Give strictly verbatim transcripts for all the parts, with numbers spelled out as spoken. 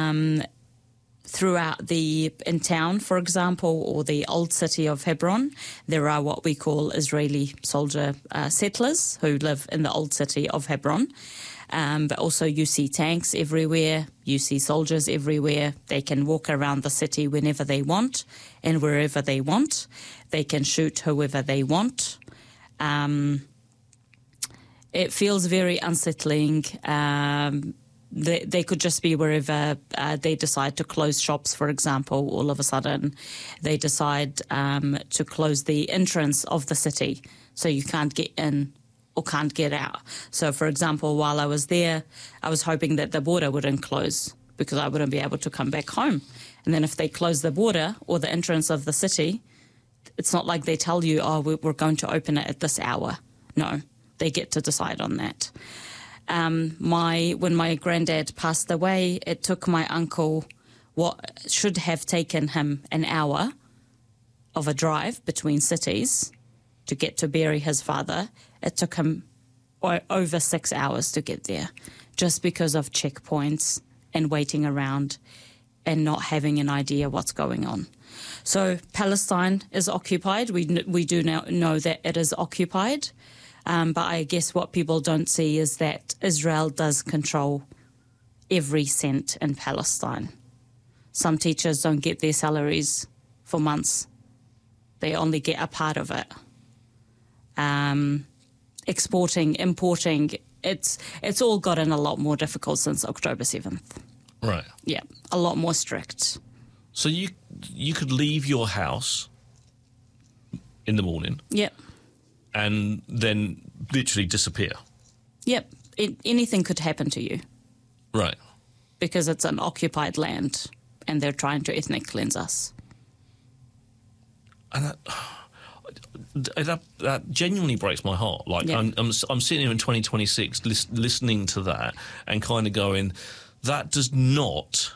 Um, throughout the, in town, for example, or the old city of Hebron, there are what we call Israeli soldier uh, settlers who live in the old city of Hebron. Um, but also you see tanks everywhere, you see soldiers everywhere. They can walk around the city whenever they want and wherever they want. They can shoot whoever they want. Um, it feels very unsettling. Um, they, they could just be wherever uh, they decide to close shops, for example. All of a sudden, they decide um, to close the entrance of the city, so you can't get in or can't get out. So, for example, while I was there, I was hoping that the border wouldn't close because I wouldn't be able to come back home. And then if they close the border or the entrance of the city, it's not like they tell you, oh, we're going to open it at this hour. No, they get to decide on that. Um, my when my granddad passed away, it took my uncle what should have taken him an hour of a drive between cities to get to bury his father. It took him o- over six hours to get there just because of checkpoints and waiting around and not having an idea what's going on. So Palestine is occupied. We we do now know that it is occupied. Um, but I guess what people don't see is that Israel does control every cent in Palestine. Some teachers don't get their salaries for months. They only get a part of it. Um, exporting, importing, it's it's all gotten a lot more difficult since October seventh. Right. Yeah, a lot more strict. So you you could leave your house in the morning. Yep. And then literally disappear. Yep. It, anything could happen to you. Right. Because it's an occupied land and they're trying to ethnic cleanse us. And that, that, that genuinely breaks my heart. Like, yep. I'm, I'm I'm sitting here in twenty twenty-six lis- listening to that and kind of going, that does not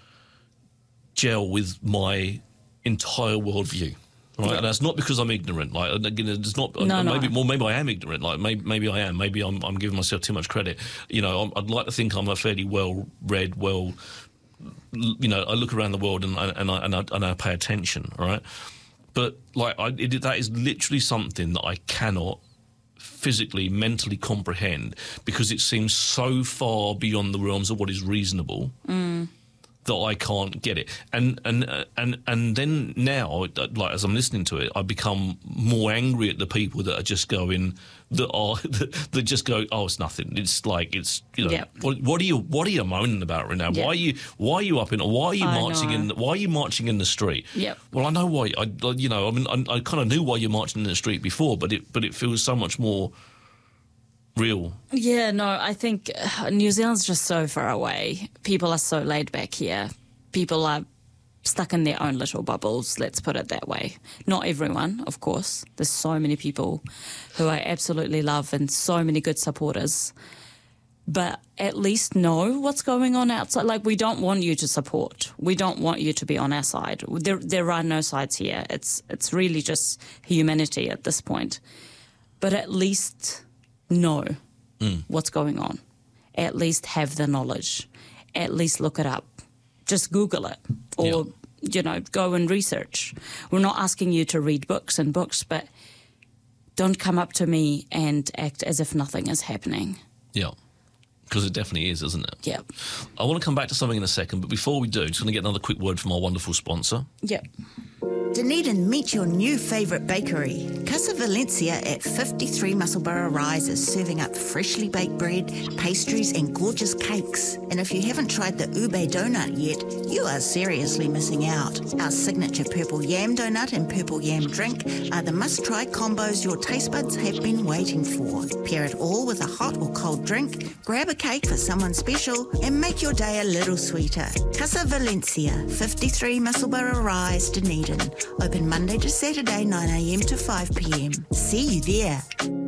gel with my entire worldview. Right, yeah. And that's not because I'm ignorant. Like, again, it's not. No, maybe, no. well, maybe I am ignorant. Like, maybe, maybe I am. Maybe I'm, I'm giving myself too much credit. You know, I'm, I'd like to think I'm a fairly well-read, well, you know, I look around the world and, and I and I, and I pay attention. Right, but like, I, it, that is literally something that I cannot physically, mentally comprehend because it seems so far beyond the realms of what is reasonable. Mm. That I can't get it, and and uh, and and then now, like as I'm listening to it, I become more angry at the people that are just going, that are that, that just go, oh, it's nothing. It's like it's you know, yep. what, what are you what are you moaning about right now? Yep. Why are you why are you up in? Why are you I marching know. in? Why are you marching in the street? Yep. Well, I know why. I you know, I mean, I, I kind of knew why you're marching in the street before, but it but it feels so much more real. Yeah, no, I think uh, New Zealand's just so far away. People are so laid back here. People are stuck in their own little bubbles, let's put it that way. Not everyone, of course. There's so many people who I absolutely love and so many good supporters. But at least know what's going on outside. Like, we don't want you to support. We don't want you to be on our side. There there are no sides here. It's it's really just humanity at this point. But at least know mm. what's going on. At least have the knowledge. At least look it up. Just Google it or, yeah. you know, go and research. We're not asking you to read books and books, but don't come up to me and act as if nothing is happening. Yeah, because it definitely is, isn't it? Yeah. I want to come back to something in a second, but before we do, just going to get another quick word from our wonderful sponsor. Yep. Dunedin, meet your new favourite bakery. Casa Valencia at fifty-three Musselburgh Rise is serving up freshly baked bread, pastries and gorgeous cakes. And if you haven't tried the ube donut yet, you are seriously missing out. Our signature purple yam donut and purple yam drink are the must-try combos your taste buds have been waiting for. Pair it all with a hot or cold drink, grab a cake for someone special and make your day a little sweeter. Casa Valencia, fifty-three Musselburgh Rise, Dunedin. Open Monday to Saturday, nine a.m. to five p.m. See you there.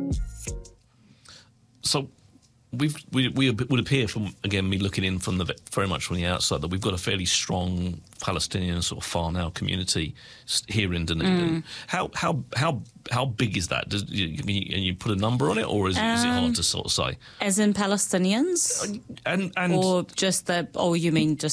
So we've, we we would appear from, again, me looking in from the very much from the outside, that we've got a fairly strong Palestinian sort of Whānau community here in Dunedin. Mm. How how how how big is that? Does you, can you, can you put a number on it, or is, um, is it hard to sort of say? As in Palestinians, and and or just the? Oh, you mean just